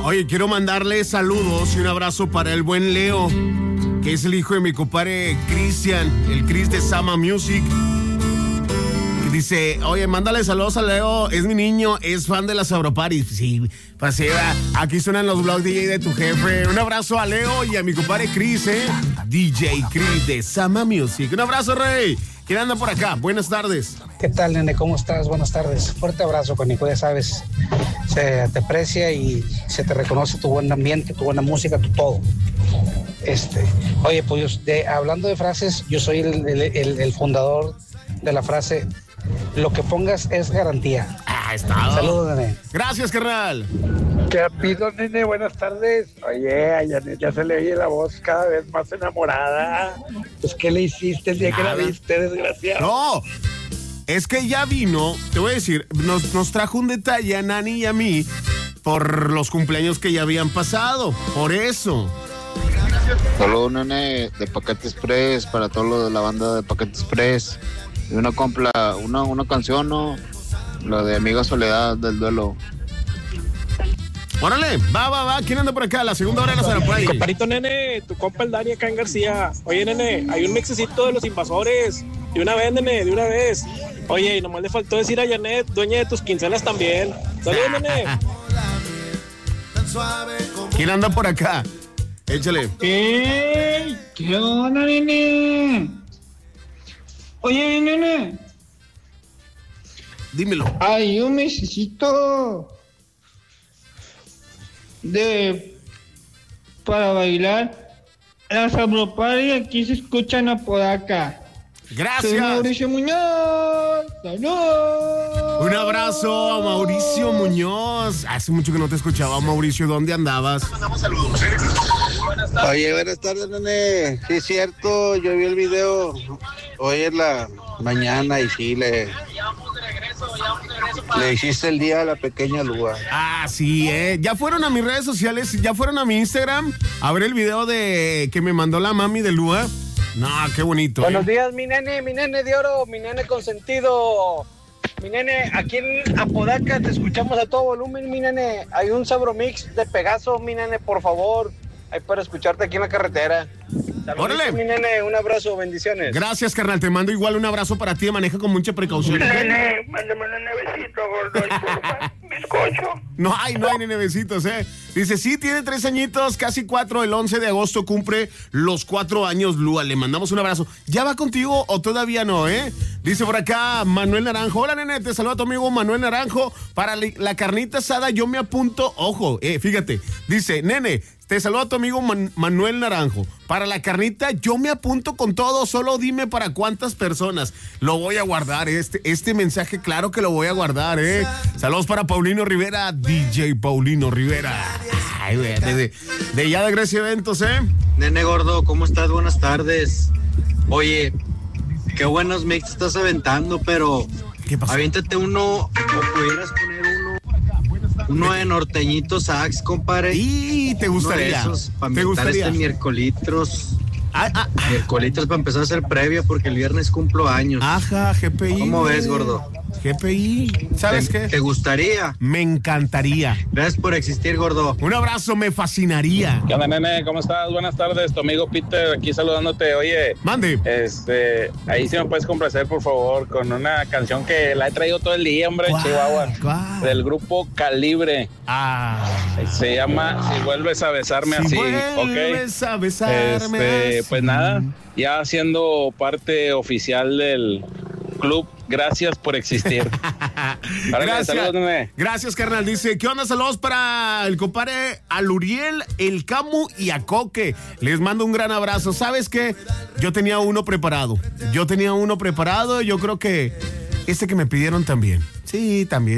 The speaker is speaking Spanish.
Oye, quiero mandarle saludos y un abrazo para el buen Leo, que es el hijo de mi compadre Cristian, el Chris de Sama Music. Dice, oye, mándale saludos a Leo, es mi niño, es fan de la Sabropari. Sí, pues aquí suenan los vlogs DJ de tu jefe. Un abrazo a Leo y a mi compadre Chris, DJ Chris de Sama Music. Un abrazo, Rey. ¿Quién anda por acá? Buenas tardes. ¿Qué tal, nene? ¿Cómo estás? Buenas tardes. Fuerte abrazo, Conico, ya sabes. Se te aprecia y se te reconoce tu buen ambiente, tu buena música, tu todo. Oye, pues hablando de frases, yo soy el fundador de la frase: lo que pongas es garantía. Está. Saludos, nene. Gracias, carnal. ¿Qué pido, nene? Buenas tardes. Oye, a Janet ya se le oye la voz cada vez más enamorada. Pues, ¿qué le hiciste el día que la viste, desgraciado? No, es que ya vino, te voy a decir, nos trajo un detalle a Nani y a mí por los cumpleaños que ya habían pasado. Por eso. Saludos, nene, de Paquete Express, para todo lo de la banda de Paquete Express. Y una canción, ¿no? La de Amiga Soledad del Duelo. Órale, va. ¿Quién anda por acá? La segunda hora de la Sabropari. Comparito, nene, tu compa el Dani acá en García. Oye, nene, hay un mixecito de Los Invasores. De una vez, nene, de una vez. Oye, y nomás le faltó decir a Janet, dueña de tus quincenas también. Saludos, nene. ¿Quién anda por acá? Échale. ¡Ey! ¿Qué onda, nene? Oye, nene. Dímelo. Hay un mesecito para bailar la Sabropari. Aquí se escucha en Apodaca. Gracias. Soy Mauricio Muñoz. ¡Salud! Un abrazo a Mauricio Muñoz. Hace mucho que no te escuchaba, Mauricio. ¿Dónde andabas? Oye, buenas tardes, nene. Sí, es cierto, yo vi el video hoy en la mañana y sí, le hiciste el día a la pequeña Lua. Sí, ya fueron a mis redes sociales, ya fueron a mi Instagram a ver el video que me mandó la mami de Lua. No, qué bonito. Buenos días, mi nene de oro, mi nene consentido. Mi nene, aquí en Apodaca te escuchamos a todo volumen, mi nene. Hay un Sabromix de Pegaso, mi nene, por favor. Hay para escucharte aquí en la carretera. Saludos, ¡Órale! mi nene, un abrazo, bendiciones. Gracias, carnal, te mando igual un abrazo para ti. Maneja con mucha precaución. Nene, mándame un nevecito, gordo, y porfa, bizcocho. No hay nevecitos, Dice, sí, tiene 3 añitos, casi 4. El 11 de agosto cumple los 4 años, Lua. Le mandamos un abrazo. ¿Ya va contigo o todavía no, Dice por acá Manuel Naranjo. Hola, nene, te saluda tu amigo Manuel Naranjo. Para la carnita asada yo me apunto. Ojo, fíjate. Dice, nene, te saluda tu amigo Manuel Naranjo. Para la carnita yo me apunto con todo. Solo dime para cuántas personas. Lo voy a guardar, este mensaje, claro que lo voy a guardar, Saludos para Paulino Rivera, DJ Paulino Rivera. Ay, güey, de ya de Grecia Eventos, Nene gordo, ¿cómo estás? Buenas tardes. Oye, qué buenos mix estás aventando, pero ¿qué pasó? Aviéntate uno, o pudieras poner uno de Norteñito Sax, compadre. Y te gustaría. Para inventar este miércolitros. Miércolitros para empezar a hacer previa, porque el viernes cumplo años. Ajá, GPI. ¿Cómo ves, gordo? GPI. ¿Sabes qué? ¿Te gustaría? Me encantaría. Gracias por existir, gordo. Un abrazo, me fascinaría. ¿Qué onda, nene? ¿Cómo estás? Buenas tardes, tu amigo Peter aquí saludándote. Oye, mande. Ahí sí me puedes complacer, por favor, con una canción que la he traído todo el día, hombre, Chihuahua. ¿Cuál? Del grupo Calibre. Se llama Si vuelves a besarme así. Vuelves a besarme así. Pues nada, ya siendo parte oficial del club, gracias por existir. Gracias. Saludos, nene. Gracias, carnal. Dice, ¿qué onda? Saludos para el compadre Aluriel, el Camu y a Coque. Les mando un gran abrazo. ¿Sabes qué? Yo tenía uno preparado. Yo creo que que me pidieron también. Sí, también.